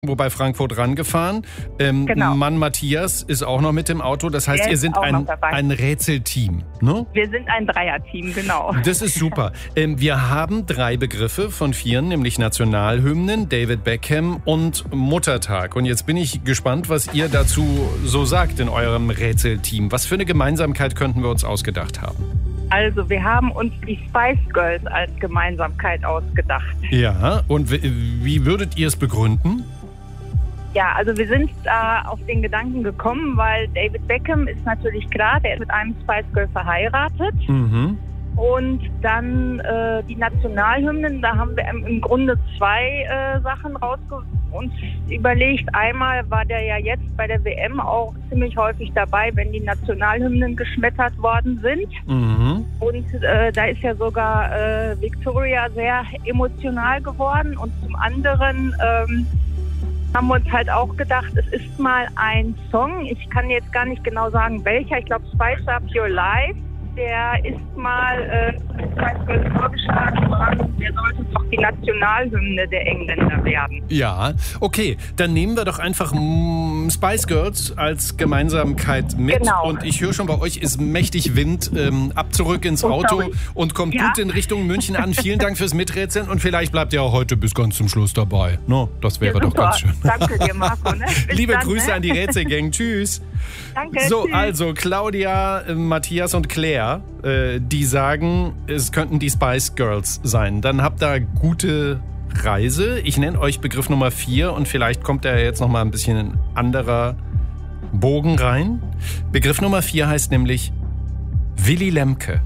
bei Frankfurt rangefahren. Genau. Mann Matthias ist auch noch mit dem Auto. Das heißt, ihr sind ein Rätselteam, ne? Wir sind ein Dreierteam, genau. Das ist super. Wir haben 3 Begriffe von 4, nämlich Nationalhymnen, David Beckham und Muttertag. Und jetzt bin ich gespannt, was ihr dazu so sagt in eurem Rätselteam. Was für eine Gemeinsamkeit könnten wir uns ausgedacht haben? Also wir haben uns die Spice Girls als Gemeinsamkeit ausgedacht. Ja, und wie würdet ihr es begründen? Ja, also wir sind auf den Gedanken gekommen, weil David Beckham ist natürlich klar, der ist mit einem Spice Girl verheiratet. Mhm. Und dann die Nationalhymnen, da haben wir im Grunde 2 Sachen uns überlegt. Einmal war der ja jetzt bei der WM auch ziemlich häufig dabei, wenn die Nationalhymnen geschmettert worden sind. Mhm. Und da ist ja sogar Victoria sehr emotional geworden. Und zum anderen haben wir uns halt auch gedacht, es ist mal ein Song, ich kann jetzt gar nicht genau sagen welcher, ich glaube Spice Up Your Life, der ist mal vorgeschlagen worden, der sollte doch die Nationalhymne der Engländer werden. Ja, okay, dann nehmen wir doch einfach Spice Girls als Gemeinsamkeit mit. Genau. Und ich höre schon, bei euch ist mächtig Wind, ab zurück ins Auto und kommt gut in Richtung München an. Vielen Dank fürs Miträtseln und vielleicht bleibt ihr auch heute bis ganz zum Schluss dabei. No, das wäre doch ganz schön. Danke dir, Marco. Ne? Liebe Grüße an die Rätselgang. Tschüss. Danke. So, tschüss. also Claudia, Matthias und Claire, die sagen, es könnten die Spice Girls sein. Dann habt ihr gute Reise. Ich nenne euch Begriff Nummer 4 und vielleicht kommt da jetzt nochmal ein bisschen ein anderer Bogen rein. Begriff Nummer 4 heißt nämlich Willy Lemke.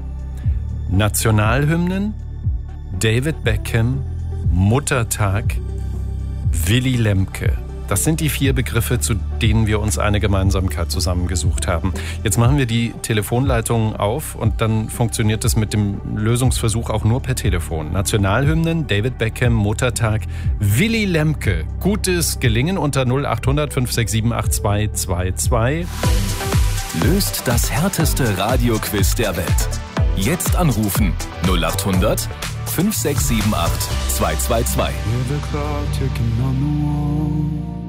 Nationalhymnen, David Beckham, Muttertag, Willy Lemke. Das sind die 4 Begriffe, zu denen wir uns eine Gemeinsamkeit zusammengesucht haben. Jetzt machen wir die Telefonleitungen auf und dann funktioniert es mit dem Lösungsversuch auch nur per Telefon. Nationalhymnen, David Beckham, Muttertag, Willy Lemke. Gutes Gelingen unter 0800 567 8222. Löst das härteste Radioquiz der Welt. Jetzt anrufen 0800 5678 222. Hear the clock ticking on the wall.